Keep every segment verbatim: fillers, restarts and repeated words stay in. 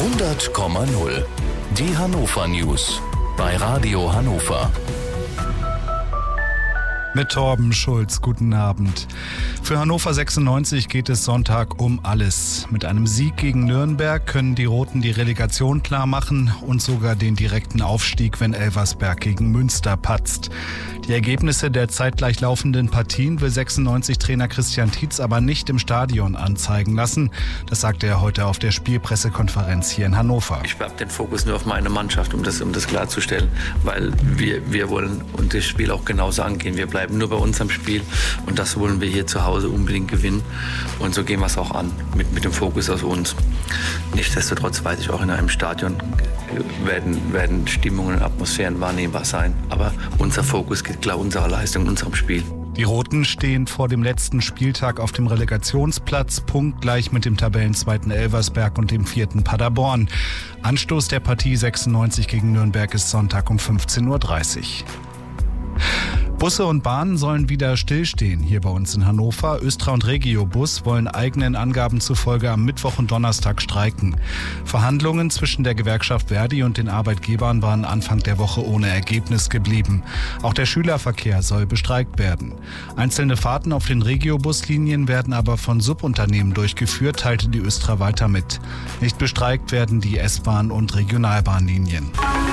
hundert Komma null. Die Hannover News bei Radio Hannover. Mit Torben Schulz, guten Abend. Für Hannover sechsundneunzig geht es Sonntag um alles. Mit einem Sieg gegen Nürnberg können die Roten die Relegation klar machen und sogar den direkten Aufstieg, wenn Elversberg gegen Münster patzt. Die Ergebnisse der zeitgleich laufenden Partien will sechsundneunzig-Trainer Christian Tietz aber nicht im Stadion anzeigen lassen. Das sagte er heute auf der Spielpressekonferenz hier in Hannover. Ich habe den Fokus nur auf meine Mannschaft, um das, um das klarzustellen, weil wir, wir wollen und das Spiel auch genauso angehen. Wir bleiben nur bei unserem Spiel und das wollen wir hier zu Hause unbedingt gewinnen und so gehen wir es auch an, mit, mit dem Fokus auf uns. Nichtsdestotrotz weiß ich, auch in einem Stadion werden, werden Stimmungen und Atmosphären wahrnehmbar sein, aber unser Fokus geht klar unserer Leistung, unserem Spiel. Die Roten stehen vor dem letzten Spieltag auf dem Relegationsplatz, punktgleich mit dem Tabellenzweiten Elversberg und dem vierten Paderborn. Anstoß der Partie sechsundneunzig gegen Nürnberg ist Sonntag um fünfzehn Uhr dreißig. Busse und Bahnen sollen wieder stillstehen hier bei uns in Hannover. Östra und Regiobus wollen eigenen Angaben zufolge am Mittwoch und Donnerstag streiken. Verhandlungen zwischen der Gewerkschaft Verdi und den Arbeitgebern waren Anfang der Woche ohne Ergebnis geblieben. Auch der Schülerverkehr soll bestreikt werden. Einzelne Fahrten auf den Regiobuslinien werden aber von Subunternehmen durchgeführt, teilte die Östra weiter mit. Nicht bestreikt werden die S-Bahn- und Regionalbahnlinien.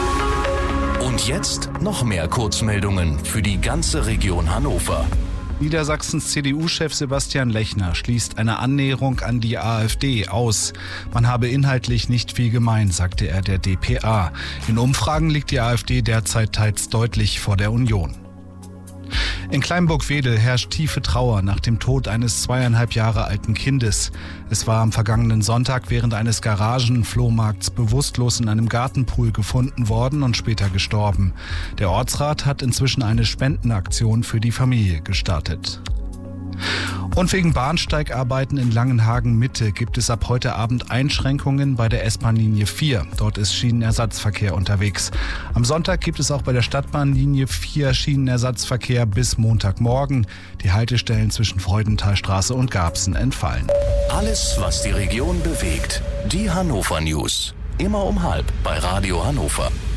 Und jetzt noch mehr Kurzmeldungen für die ganze Region Hannover. Niedersachsens C D U-Chef Sebastian Lechner schließt eine Annäherung an die AfD aus. Man habe inhaltlich nicht viel gemein, sagte er der D P A. In Umfragen liegt die AfD derzeit teils deutlich vor der Union. In Kleinburg-Wedel herrscht tiefe Trauer nach dem Tod eines zweieinhalb Jahre alten Kindes. Es war am vergangenen Sonntag während eines Garagenflohmarkts bewusstlos in einem Gartenpool gefunden worden und später gestorben. Der Ortsrat hat inzwischen eine Spendenaktion für die Familie gestartet. Und wegen Bahnsteigarbeiten in Langenhagen-Mitte gibt es ab heute Abend Einschränkungen bei der S-Bahn-Linie vier. Dort ist Schienenersatzverkehr unterwegs. Am Sonntag gibt es auch bei der Stadtbahnlinie vier Schienenersatzverkehr bis Montagmorgen. Die Haltestellen zwischen Freudenthalstraße und Garbsen entfallen. Alles, was die Region bewegt. Die Hannover News. Immer um halb bei Radio Hannover.